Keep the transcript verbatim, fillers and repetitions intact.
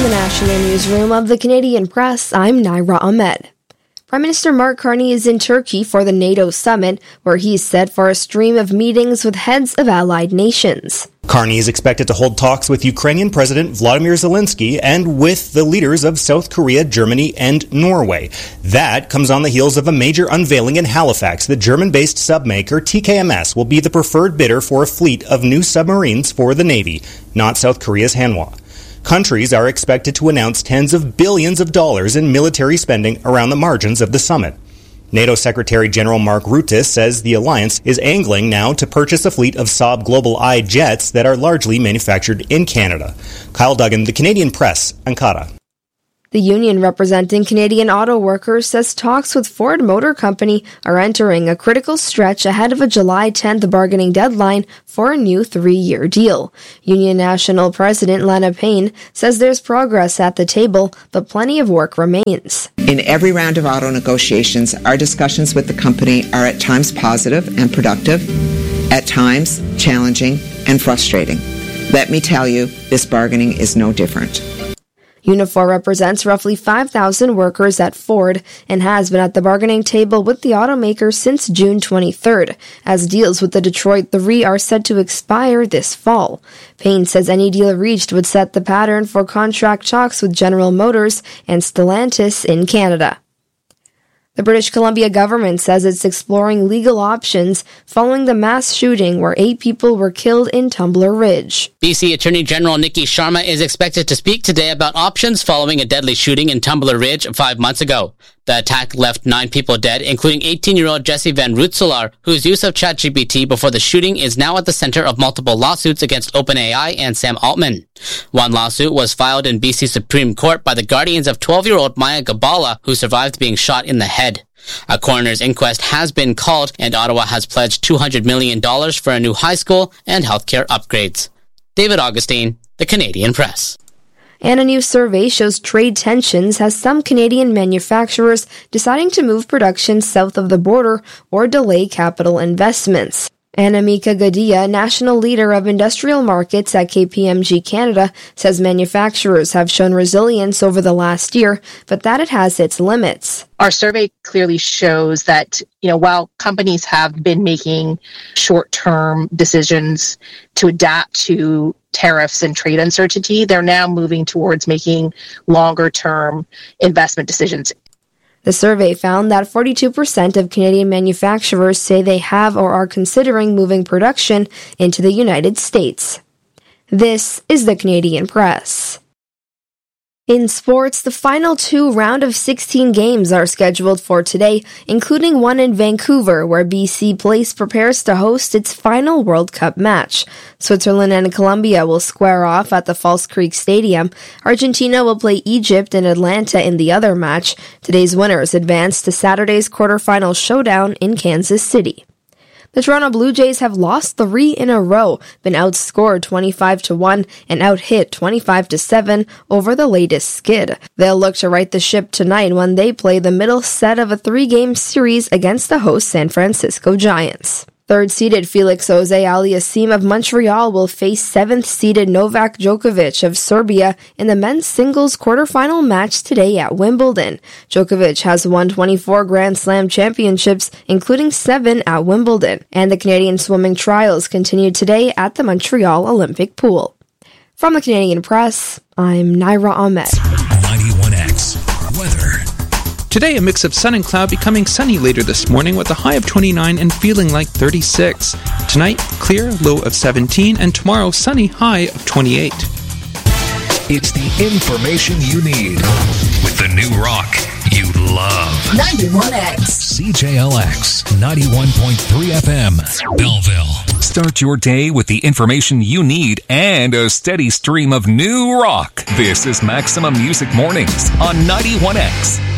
the National Newsroom of the Canadian Press, I'm Naira Ahmed. Prime Minister Mark Carney is in Turkey for the NATO summit, where he's set for a stream of meetings with heads of allied nations. Carney is expected to hold talks with Ukrainian President Vladimir Zelensky and with the leaders of South Korea, Germany, and Norway. That comes on the heels of a major unveiling in Halifax. The German-based submaker T K M S will be the preferred bidder for a fleet of new submarines for the Navy, not South Korea's Hanwha. Countries are expected to announce tens of billions of dollars in military spending around the margins of the summit. NATO Secretary General Mark Rutte says the alliance is angling now to purchase a fleet of Saab Global I jets that are largely manufactured in Canada. Kyle Duggan, The Canadian Press, Ankara. The union representing Canadian auto workers says talks with Ford Motor Company are entering a critical stretch ahead of a July tenth bargaining deadline for a new three-year deal. Union National President Lana Payne says there's progress at the table, but plenty of work remains. In every round of auto negotiations, our discussions with the company are at times positive and productive, at times challenging and frustrating. Let me tell you, this bargaining is no different. Unifor represents roughly five thousand workers at Ford and has been at the bargaining table with the automaker since June twenty-third, as deals with the Detroit Three are set to expire this fall. Payne says any deal reached would set the pattern for contract talks with General Motors and Stellantis in Canada. The British Columbia government says it's exploring legal options following the mass shooting where eight people were killed in Tumbler Ridge. B C Attorney General Nikki Sharma is expected to speak today about options following a deadly shooting in Tumbler Ridge five months ago. The attack left nine people dead, including eighteen-year-old Jesse Van Rootselaar, whose use of ChatGPT before the shooting is now at the center of multiple lawsuits against OpenAI and Sam Altman. One lawsuit was filed in B C Supreme Court by the guardians of twelve-year-old Maya Gabala, who survived being shot in the head. A coroner's inquest has been called, and Ottawa has pledged two hundred million dollars for a new high school and healthcare upgrades. David Augustine, The Canadian Press. And a new survey shows trade tensions has some Canadian manufacturers deciding to move production south of the border or delay capital investments. Anamika Gadia, national leader of industrial markets at K P M G Canada, says manufacturers have shown resilience over the last year, but that it has its limits. Our survey clearly shows that, you know, while companies have been making short-term decisions to adapt to tariffs and trade uncertainty, they're now moving towards making longer-term investment decisions. The survey found that forty-two percent of Canadian manufacturers say they have or are considering moving production into the United States. This is the Canadian Press. In sports, the final two round of sixteen games are scheduled for today, including one in Vancouver, where B C Place prepares to host its final World Cup match. Switzerland and Colombia will square off at the Falls Creek Stadium. Argentina will play Egypt and Atlanta in the other match. Today's winners advance to Saturday's quarterfinal showdown in Kansas City. The Toronto Blue Jays have lost three in a row, been outscored twenty-five to one and outhit twenty-five to seven over the latest skid. They'll look to right the ship tonight when they play the middle set of a three-game series against the host San Francisco Giants. Third-seeded Felix Auger-Aliassime of Montreal will face seventh-seeded Novak Djokovic of Serbia in the men's singles quarterfinal match today at Wimbledon. Djokovic has won twenty-four Grand Slam championships, including seven at Wimbledon, and the Canadian swimming trials continue today at the Montreal Olympic Pool. From the Canadian Press, I'm Naira Ahmed. ninety-one X Weather. Today, a mix of sun and cloud, becoming sunny later this morning with a high of twenty-nine and feeling like thirty-six. Tonight, clear, low of seventeen, and tomorrow, sunny, high of twenty-eight. It's the information you need with the new rock you love. ninety-one X. C J L X ninety-one point three F M, Belleville. Start your day with the information you need and a steady stream of new rock. This is Maximum Music Mornings on ninety-one X.